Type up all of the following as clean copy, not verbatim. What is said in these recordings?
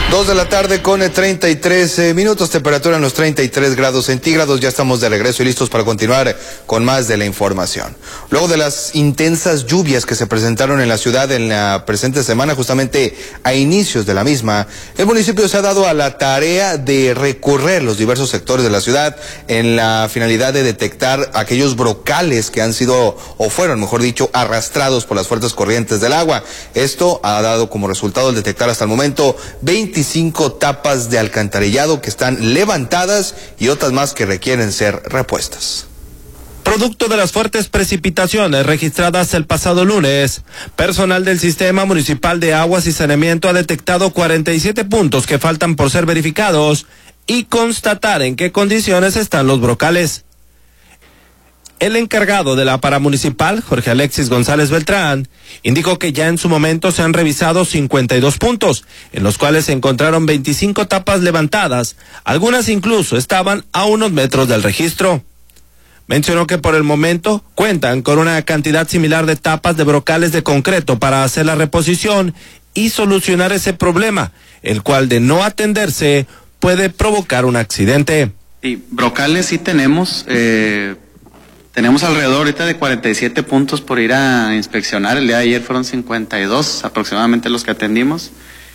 2 de la tarde con 33 minutos, temperatura en los 33 grados centígrados. Ya estamos de regreso y listos para continuar con más de la información. Luego de las intensas lluvias que se presentaron en la ciudad en la presente semana, justamente a inicios de la misma, el municipio se ha dado a la tarea de recorrer los diversos sectores de la ciudad en la finalidad de detectar aquellos brocales que han sido, o fueron, mejor dicho, arrastrados por las fuertes corrientes del agua. Esto ha dado como resultado el detectar hasta el momento 25 tapas de alcantarillado que están levantadas y otras más que requieren ser repuestas. Producto de las fuertes precipitaciones registradas el pasado lunes, personal del Sistema Municipal de Aguas y Saneamiento ha detectado 47 puntos que faltan por ser verificados y constatar en qué condiciones están los brocales. El encargado de la paramunicipal, Jorge Alexis González Beltrán, indicó que ya en su momento se han revisado 52 puntos, en los cuales se encontraron 25 tapas levantadas, algunas incluso estaban a unos metros del registro. Mencionó que por el momento cuentan con una cantidad similar de tapas de brocales de concreto para hacer la reposición y solucionar ese problema, el cual de no atenderse puede provocar un accidente. Sí, brocales sí tenemos. Tenemos alrededor ahorita de 47 puntos por ir a inspeccionar. El día de ayer fueron 52 aproximadamente los que atendimos.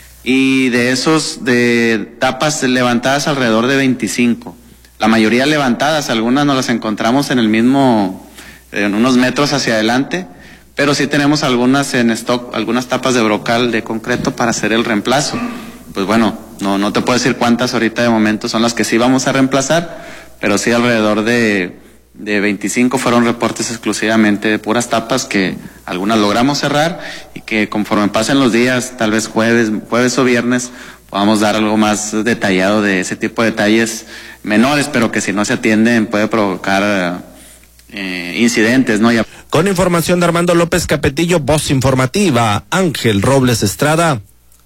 Y de esos, de tapas levantadas alrededor de 25. La mayoría levantadas, algunas nos las encontramos en el mismo, en unos metros hacia adelante. Pero sí tenemos algunas en stock, algunas tapas de brocal de concreto para hacer el reemplazo. Pues bueno, no te puedo decir cuántas ahorita de momento son las que sí vamos a reemplazar, pero sí alrededor de 25 fueron reportes exclusivamente de puras tapas que algunas logramos cerrar y que conforme pasen los días, tal vez jueves o viernes, podamos dar algo más detallado de ese tipo de detalles menores, pero que si no se atienden puede provocar incidentes, ¿no? Con información de Armando López Capetillo, Voz Informativa, Ángel Robles Estrada.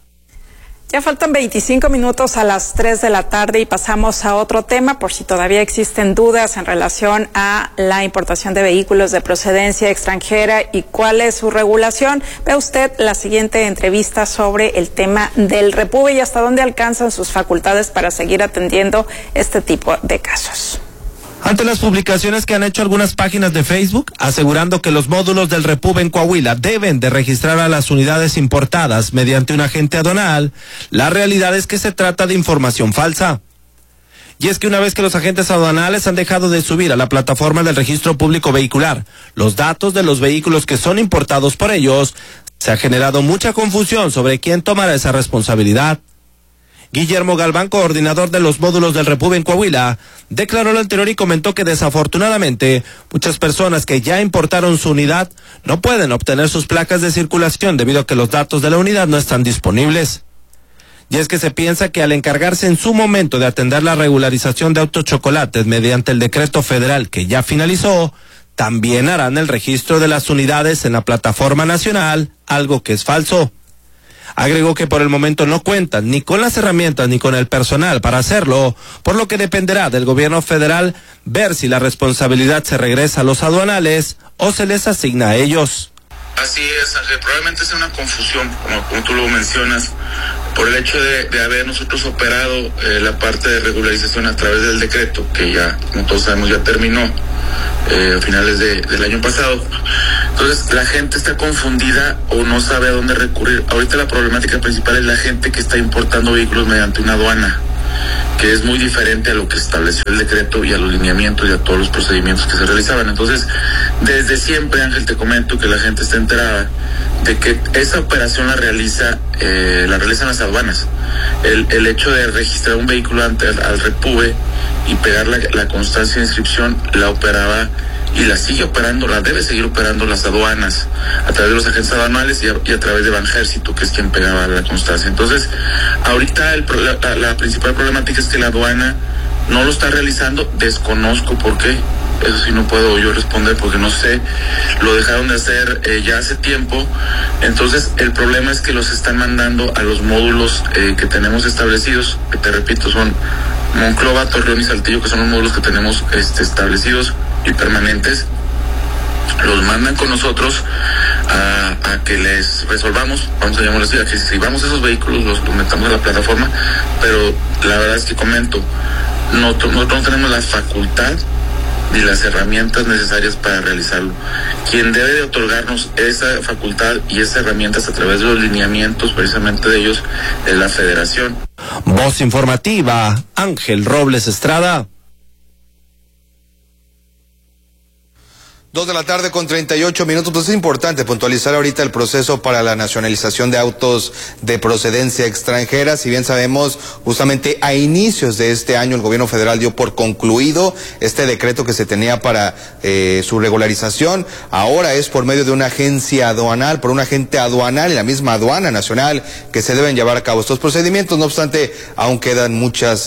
Ya faltan 25 minutos a las 3 de la tarde y pasamos a otro tema por si todavía existen dudas en relación a la importación de vehículos de procedencia extranjera y cuál es su regulación. Ve usted la siguiente entrevista sobre el tema del Repube y hasta dónde alcanzan sus facultades para seguir atendiendo este tipo de casos. Ante las publicaciones que han hecho algunas páginas de Facebook, asegurando que los módulos del Repube en Coahuila deben de registrar a las unidades importadas mediante un agente aduanal, la realidad es que se trata de información falsa. Y es que una vez que los agentes aduanales han dejado de subir a la plataforma del registro público vehicular los datos de los vehículos que son importados por ellos, se ha generado mucha confusión sobre quién tomará esa responsabilidad. Guillermo Galván, coordinador de los módulos del Repube en Coahuila, declaró lo anterior y comentó que desafortunadamente muchas personas que ya importaron su unidad no pueden obtener sus placas de circulación debido a que los datos de la unidad no están disponibles. Y es que se piensa que al encargarse en su momento de atender la regularización de autochocolates mediante el decreto federal que ya finalizó, también harán el registro de las unidades en la plataforma nacional, algo que es falso. Agregó que por el momento no cuentan ni con las herramientas ni con el personal para hacerlo, por lo que dependerá del gobierno federal ver si la responsabilidad se regresa a los aduanales o se les asigna a ellos. Así es, Ángel, probablemente sea una confusión, como tú lo mencionas, por el hecho de haber nosotros operado la parte de regularización a través del decreto, que ya, como todos sabemos, ya terminó a finales del año pasado. Entonces, la gente está confundida o no sabe a dónde recurrir. Ahorita la problemática principal es la gente que está importando vehículos mediante una aduana, que es muy diferente a lo que estableció el decreto y a los lineamientos y a todos los procedimientos que se realizaban. Entonces, desde siempre, Ángel, te comento que la gente está enterada de que esa operación la realizan las aduanas. El hecho de registrar un vehículo al Repube y pegar la constancia de inscripción la operaba y la sigue operando, la debe seguir operando las aduanas a través de los agentes aduanales y a través de Banjército, que es quien pegaba la constancia. Entonces, ahorita la principal problemática es que la aduana no lo está realizando, desconozco por qué. Eso sí no puedo yo responder porque no sé, lo dejaron de hacer ya hace tiempo. Entonces el problema es que los están mandando a los módulos que tenemos establecidos, que te repito son Monclova, Torreón y Saltillo, que son los módulos que tenemos establecidos y permanentes. los mandan con nosotros a que les resolvamos, vamos a llamarlo así, a que si vamos a esos vehículos los metamos a la plataforma, pero la verdad es que comento, nosotros no tenemos la facultad ni las herramientas necesarias para realizarlo. Quien debe de otorgarnos esa facultad y esas herramientas a través de los lineamientos precisamente de ellos es la Federación. Voz informativa, Ángel Robles Estrada. 2 de la tarde con 38 minutos. Pues es importante puntualizar ahorita el proceso para la nacionalización de autos de procedencia extranjera. Si bien sabemos, justamente a inicios de este año el gobierno federal dio por concluido este decreto que se tenía para su regularización. Ahora es por medio de una agencia aduanal, por un agente aduanal y la misma aduana nacional que se deben llevar a cabo estos procedimientos. No obstante, aún quedan muchos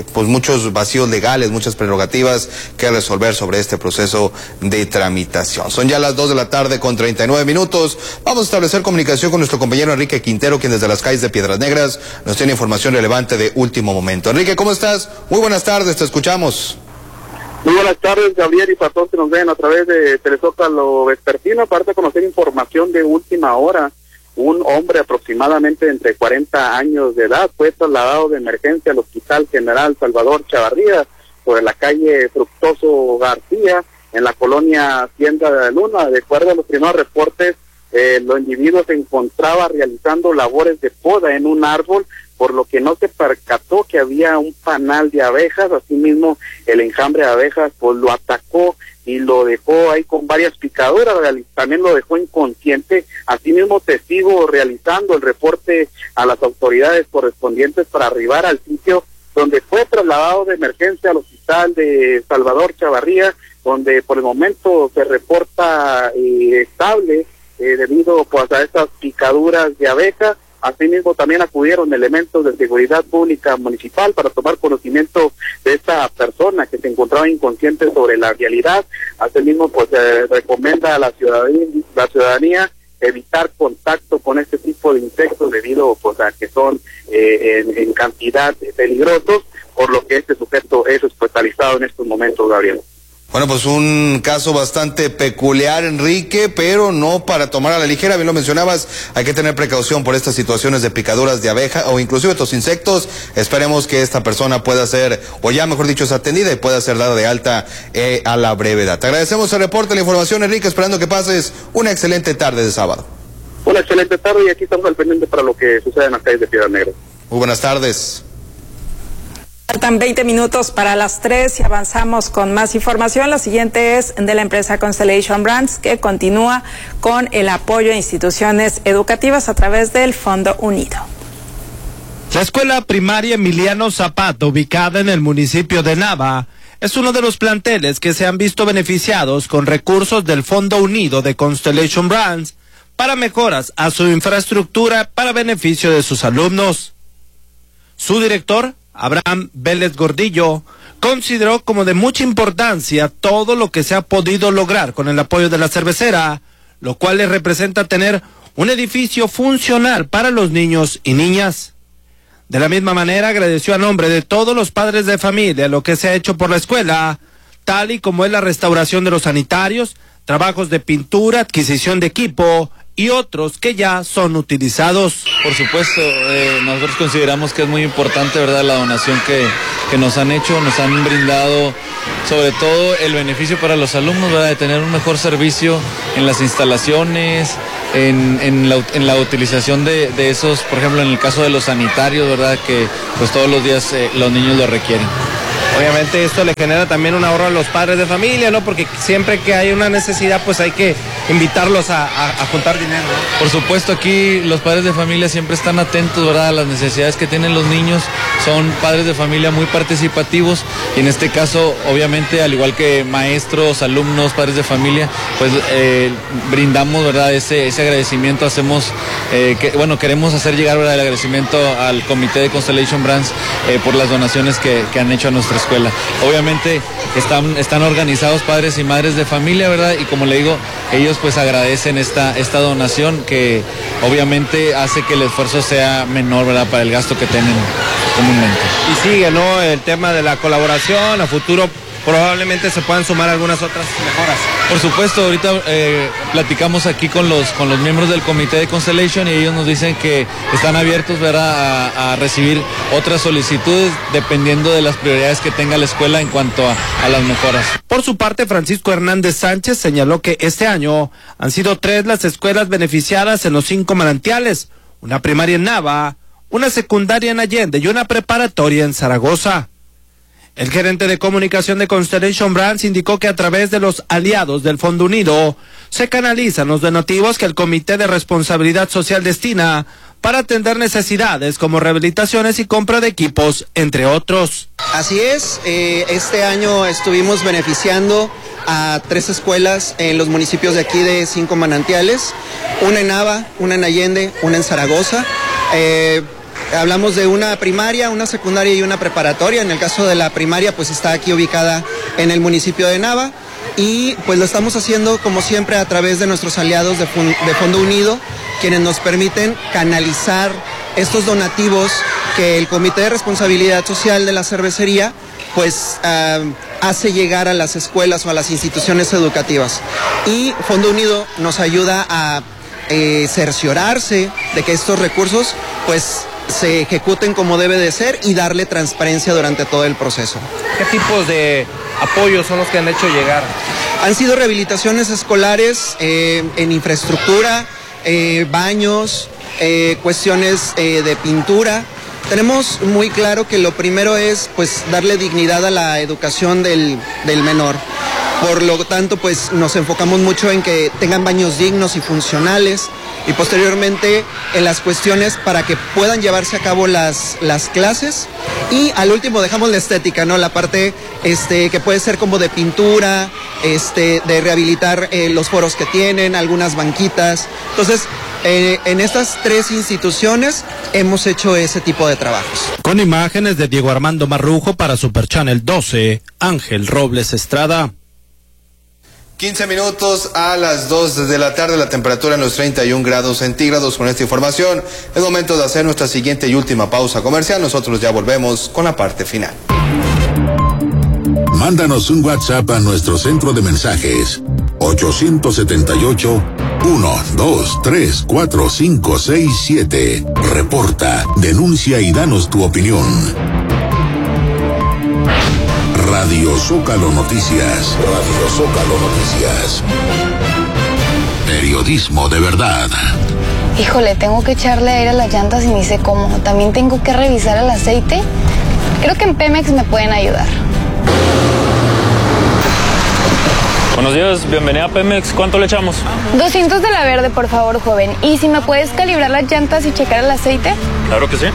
vacíos legales, muchas prerrogativas que resolver sobre este proceso de tramitación. Son ya las 2 de la tarde con 39 minutos. Vamos a establecer comunicación con nuestro compañero Enrique Quintero, quien desde las calles de Piedras Negras nos tiene información relevante de último momento. Enrique, ¿cómo estás? Muy buenas tardes, te escuchamos. Muy buenas tardes, Gabriel, y para todos que nos ven a través de Telezócalo Vespertino. Para conocer información de última hora, un hombre aproximadamente entre 40 años de edad fue trasladado de emergencia al Hospital General Salvador Chavarría sobre la calle Fructuoso García, en la colonia Hacienda de la Luna. De acuerdo a los primeros reportes, los individuos se encontraban realizando labores de poda en un árbol, por lo que no se percató que había un panal de abejas. Asimismo, el enjambre de abejas pues lo atacó y lo dejó ahí con varias picaduras, también lo dejó inconsciente. Asimismo, testigo realizando el reporte a las autoridades correspondientes para arribar al sitio donde fue trasladado de emergencia al Hospital de Salvador Chavarría, donde por el momento se reporta estable debido pues a estas picaduras de abeja. Asimismo también acudieron elementos de seguridad pública municipal para tomar conocimiento de esta persona que se encontraba inconsciente sobre la realidad. Asimismo pues recomienda a la ciudadanía evitar contacto con este tipo de insectos debido pues a que son en cantidad peligrosos, por lo que este sujeto es hospitalizado en estos momentos, Gabriel. Bueno, pues un caso bastante peculiar, Enrique, pero no para tomar a la ligera. Bien lo mencionabas, hay que tener precaución por estas situaciones de picaduras de abeja o inclusive estos insectos. Esperemos que esta persona pueda ser, o ya mejor dicho, es atendida y pueda ser dada de alta a la brevedad. Te agradecemos el reporte, la información, Enrique, esperando que pases una excelente tarde de sábado. Una excelente tarde y aquí estamos al pendiente para lo que sucede en las calles de Piedras Negras. Muy buenas tardes. Faltan 20 minutos para las 3 y avanzamos con más información. La siguiente es de la empresa Constellation Brands, que continúa con el apoyo a instituciones educativas a través del Fondo Unido. La escuela primaria Emiliano Zapata, ubicada en el municipio de Nava, es uno de los planteles que se han visto beneficiados con recursos del Fondo Unido de Constellation Brands para mejoras a su infraestructura para beneficio de sus alumnos. Su director, Abraham Vélez Gordillo, consideró como de mucha importancia todo lo que se ha podido lograr con el apoyo de la cervecera, lo cual les representa tener un edificio funcional para los niños y niñas. De la misma manera, agradeció a nombre de todos los padres de familia lo que se ha hecho por la escuela, tal y como es la restauración de los sanitarios, trabajos de pintura, adquisición de equipo y otros que ya son utilizados. Por supuesto, nosotros consideramos que es muy importante, ¿verdad?, la donación que nos han hecho, nos han brindado, sobre todo el beneficio para los alumnos, ¿verdad?, de tener un mejor servicio en las instalaciones, en la utilización de esos, por ejemplo, en el caso de los sanitarios, ¿verdad?, que pues todos los días los niños lo requieren. Obviamente esto le genera también un ahorro a los padres de familia, ¿no? Porque siempre que hay una necesidad, pues hay que invitarlos a juntar dinero, ¿no? Por supuesto, aquí los padres de familia siempre están atentos, ¿verdad?, a las necesidades que tienen los niños. Son padres de familia muy participativos y en este caso, obviamente, al igual que maestros, alumnos, padres de familia, pues brindamos, ¿verdad?, ese agradecimiento. Hacemos, queremos hacer llegar, ¿verdad?, el agradecimiento al comité de Constellation Brands por las donaciones que han hecho a nuestra escuela. Obviamente están organizados padres y madres de familia, ¿verdad? Y como le digo, ellos pues agradecen esta donación que obviamente hace que el esfuerzo sea menor, ¿verdad?, para el gasto que tienen comúnmente. Y sigue, ¿no?, el tema de la colaboración, a futuro probablemente se puedan sumar algunas otras mejoras. Por supuesto, ahorita platicamos aquí con los miembros del comité de Constellation y ellos nos dicen que están abiertos, ¿verdad?, a recibir otras solicitudes dependiendo de las prioridades que tenga la escuela en cuanto a las mejoras. Por su parte, Francisco Hernández Sánchez señaló que este año han sido 3 las escuelas beneficiadas en los 5 manantiales, una primaria en Nava, una secundaria en Allende y una preparatoria en Zaragoza. El gerente de comunicación de Constellation Brands indicó que a través de los aliados del Fondo Unido se canalizan los donativos que el Comité de Responsabilidad Social destina para atender necesidades como rehabilitaciones y compra de equipos, entre otros. Así es, este año estuvimos beneficiando a 3 escuelas en los municipios de aquí de 5 manantiales, una en Nava, una en Allende, una en Zaragoza. Hablamos de una primaria, una secundaria y una preparatoria. En el caso de la primaria, pues está aquí ubicada en el municipio de Nava y pues lo estamos haciendo como siempre a través de nuestros aliados de Fondo Unido, quienes nos permiten canalizar estos donativos que el Comité de Responsabilidad Social de la cervecería pues hace llegar a las escuelas o a las instituciones educativas. Y Fondo Unido nos ayuda a cerciorarse de que estos recursos pues se ejecuten como debe de ser y darle transparencia durante todo el proceso. ¿Qué tipos de apoyos son los que han hecho llegar? Han sido rehabilitaciones escolares en infraestructura, baños, cuestiones de pintura. Tenemos muy claro que lo primero es pues darle dignidad a la educación del menor. Por lo tanto, pues nos enfocamos mucho en que tengan baños dignos y funcionales y posteriormente en las cuestiones para que puedan llevarse a cabo las clases. Y al último dejamos la estética, ¿no? La parte que puede ser como de pintura, de rehabilitar los foros que tienen, algunas banquitas. Entonces, en estas 3 instituciones hemos hecho ese tipo de trabajos. Con imágenes de Diego Armando Marrujo para Super Channel 12, Ángel Robles Estrada. 15 minutos a las 2 de la tarde, la temperatura en los 31 grados centígrados. Con esta información, es momento de hacer nuestra siguiente y última pausa comercial. Nosotros ya volvemos con la parte final. Mándanos un WhatsApp a nuestro centro de mensajes 878-123-4567. Reporta, denuncia y danos tu opinión. Radio Zócalo Noticias. Radio Zócalo Noticias. Periodismo de verdad. Híjole, tengo que echarle aire a las llantas y ni sé cómo. También tengo que revisar el aceite. Creo que en Pemex me pueden ayudar. Buenos días, bienvenida a Pemex. ¿Cuánto le echamos? 200 de la verde, por favor, joven. ¿Y si me puedes calibrar las llantas y checar el aceite? Claro que sí.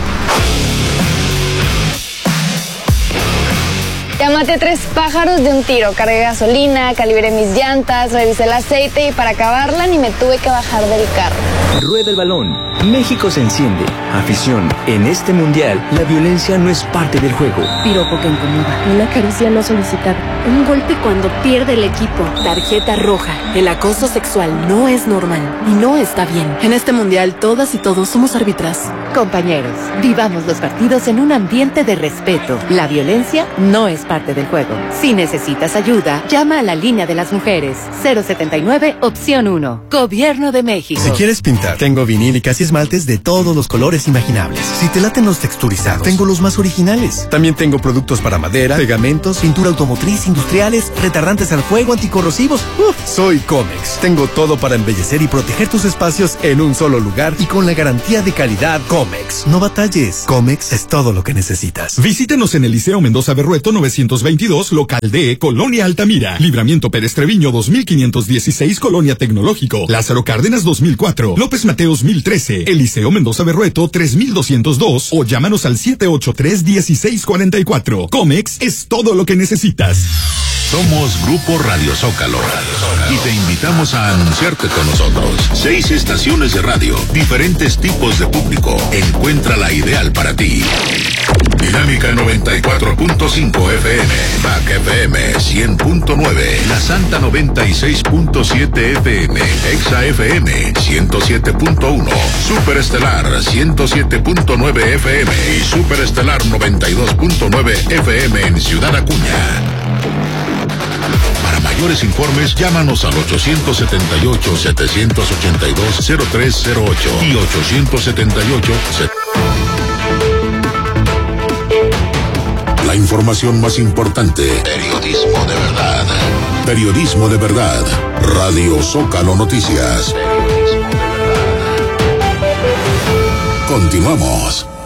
Ya maté 3 pájaros de un tiro. Cargué gasolina, calibré mis llantas, revisé el aceite y para acabarla ni me tuve que bajar del carro. Rueda el balón. México se enciende. Afición. En este mundial, la violencia no es parte del juego. Piropo que incomoda. Una caricia no solicitada. Un golpe cuando pierde el equipo. Tarjeta roja. El acoso sexual no es normal y no está bien. En este mundial, todas y todos somos árbitras. Compañeros, vivamos los partidos en un ambiente de respeto. La violencia no es parte del juego. Si necesitas ayuda, llama a la línea de las mujeres. 079, opción 1. Gobierno de México. Si quieres pintar, tengo vinílicas y esmaltes de todos los colores imaginables. Si te laten los texturizados, tengo los más originales. También tengo productos para madera, pegamentos, pintura automotriz, industriales, retardantes al fuego, anticorrosivos. Soy Comex. Tengo todo para embellecer y proteger tus espacios en un solo lugar y con la garantía de calidad Comex. No batalles. Comex es todo lo que necesitas. Visítenos en el Liceo Mendoza Berrueto 922, local D, Colonia Altamira. Libramiento Pérez Treviño 2516, Colonia Tecnológico. Lázaro Cárdenas 2004. López Mateos 1013. El Liceo Mendoza Berrueto 3202 o llámanos al 783-1644. Comex es todo lo que necesitas. Somos Grupo Radio Zócalo y te invitamos a anunciarte con nosotros. 6 estaciones de radio, diferentes tipos de público. Encuentra la ideal para ti. Dinámica 94.5 FM, MAC FM 100.9, La Santa 96.7 FM, Exa FM 107.1, Superestelar 107.9 FM y Superestelar 92.9 FM en Ciudad Acuña. Para mayores informes, llámanos al 878-782-0308 y 878. La información más importante. Periodismo de verdad. Periodismo de verdad. Radio Zócalo Noticias. Continuamos.